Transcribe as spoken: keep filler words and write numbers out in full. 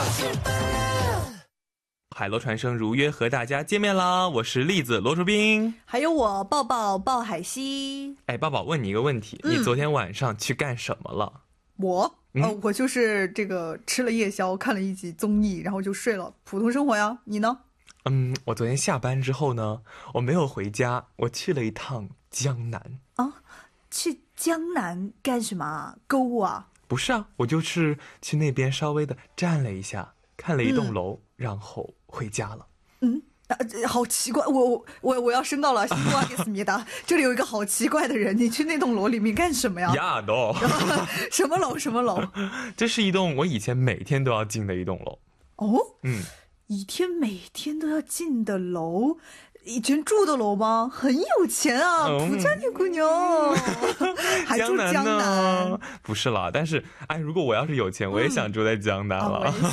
海螺传声如约和大家见面啦！我是栗子罗竹冰， 还有我抱抱抱海西。 哎，抱抱，问你一个问题，嗯、你昨天晚上去干什么了？ 我，嗯、呃，我就是这个吃了夜宵，看了一集综艺，然后就睡了。普通生活呀，你呢？ 嗯，我昨天下班之后呢，我没有回家，我去了一趟江南。 啊，去江南干什么啊？购物啊？ 不是啊，我就是去那边稍微的站了一下，看了一栋楼，嗯、然后回家了。 嗯，啊、好奇怪，我我我我要申告了，辛苦阿给斯米达，这里有一个好奇怪的人，你去那栋楼里面干什么呀？ 呀，no， 什么楼？什么楼？ 这是一栋我以前每天都要进的一栋楼。 哦， 嗯， 一天每天都要进的楼。以前住的楼吗？很有钱啊，富家女姑娘，还住江南？ 不是啦，但是哎，如果我要是有钱，我也想住在江南了。 嗯